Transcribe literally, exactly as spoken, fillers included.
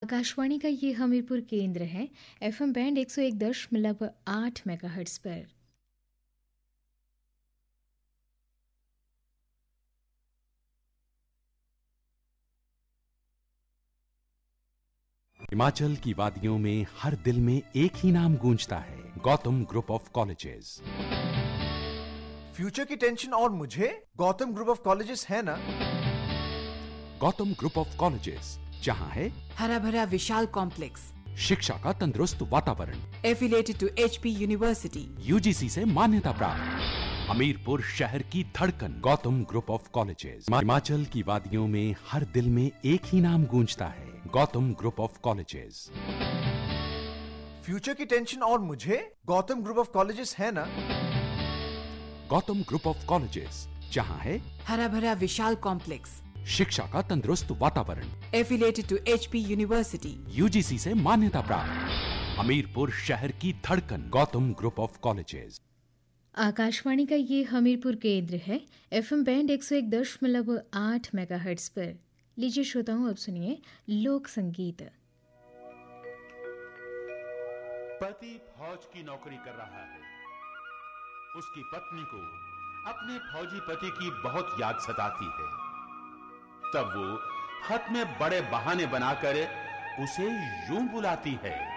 आकाशवाणी का ये हमीरपुर केंद्र है। एफएम बैंड एक सौ एक दशमलव आठ मेगाहर्ट्ज पर। हिमाचल की वादियों में हर दिल में एक ही नाम गूंजता है, Gautam group of colleges. Future की टेंशन और मुझे गौतम ग्रुप ऑफ कॉलेजेस है ना। गौतम ग्रुप ऑफ कॉलेजेस, जहां है हरा भरा विशाल कॉम्प्लेक्स, शिक्षा का तंदुरुस्त वातावरण, affiliated to HP university, UGC से मान्यता प्राप्त, हमीरपुर शहर की धड़कन। Gautam group of colleges, Himachal की वादियों में हर दिल में एक ही नाम गूंजता है, Gautam group of colleges. Future की टेंशन और मुझे गौतम ग्रुप ऑफ कॉलेजेस है ना। गौतम ग्रुप ऑफ कॉलेजेस, जहां है हरा भरा विशाल कॉम्प्लेक्स, शिक्षा का तंदुरुस्त वातावरण, affiliated to HP university, UGC से मान्यता प्राप्त, हमीरपुर शहर की धड़कन। Gautam group of colleges. Akashvani का ये हमीरपुर केंद्र है। एफएम बैंड एक सौ एक दशमलव आठ मेगाहर्ट्ज पर। लीजिए श्रोताओं, अब सुनिए लोक संगीत। पति फौज की नौकरी कर रहा है। उसकी पत्नी को अपने फौजी पति की बहुत याद सताती है। तब वो खत में बड़े बहाने बनाकर उसे यूं बुलाती है।